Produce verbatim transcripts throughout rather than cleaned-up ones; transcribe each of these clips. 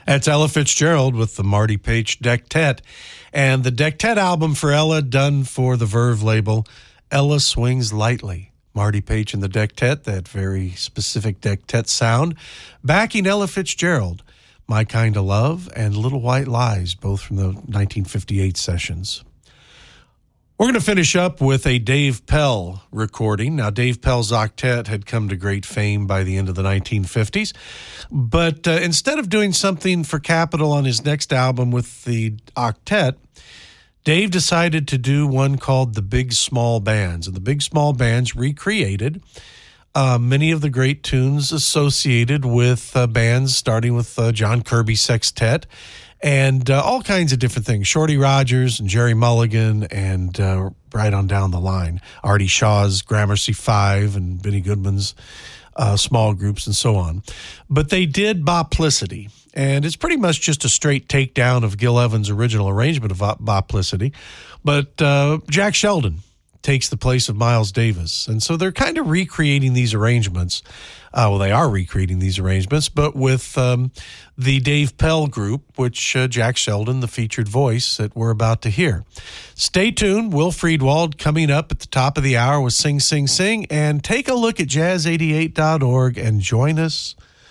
That's Ella Fitzgerald with the Marty Page Dectet. And the Dectet album for Ella, done for the Verve label, Ella Swings Lightly. Marty Page and the Dectet, that very specific Dectet sound. Backing Ella Fitzgerald, My Kind of Love and Little White Lies, both from the nineteen fifty-eight sessions. We're going to finish up with a Dave Pell recording. Now, Dave Pell's octet had come to great fame by the end of the nineteen fifties, but uh, instead of doing something for Capitol on his next album with the octet, Dave decided to do one called The Big Small Bands. And the Big Small Bands recreated uh, many of the great tunes associated with uh, bands, starting with uh, John Kirby Sextet, and uh, all kinds of different things. Shorty Rogers and Jerry Mulligan and uh, right on down the line. Artie Shaw's Gramercy Five and Benny Goodman's uh, small groups and so on. But they did Boplicity, and it's pretty much just a straight takedown of Gil Evans' original arrangement of Boplicity. But uh, Jack Sheldon takes the place of Miles Davis. And so they're kind of recreating these arrangements. Uh, well, they are recreating these arrangements, but with um, the Dave Pell group, which uh, Jack Sheldon, the featured voice that we're about to hear. Stay tuned. Will Friedwald coming up at the top of the hour with Sing, Sing, Sing. And take a look at jazz eighty-eight dot org and join us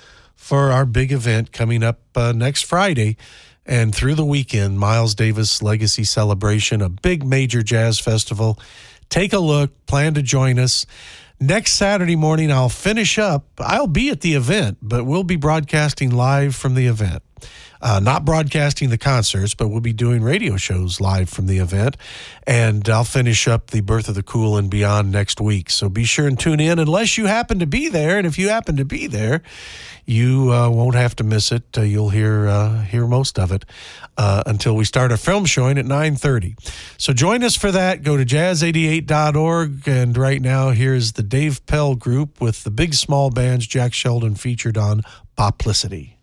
for our big event coming up uh, next Friday. And through the weekend, Miles Davis Legacy Celebration, a big major jazz festival. Take a look, plan to join us. Next Saturday morning, I'll finish up. I'll be at the event, but we'll be broadcasting live from the event. Uh, not broadcasting the concerts, but we'll be doing radio shows live from the event. And I'll finish up the Birth of the Cool and Beyond next week. So be sure and tune in unless you happen to be there. And if you happen to be there, you uh, won't have to miss it. Uh, you'll hear uh, hear most of it uh, until we start our film showing at nine thirty. So join us for that. Go to jazz eighty-eight dot org. And right now, here's the Dave Pell Group with the Big Small Bands Jack Sheldon featured on Boplicity.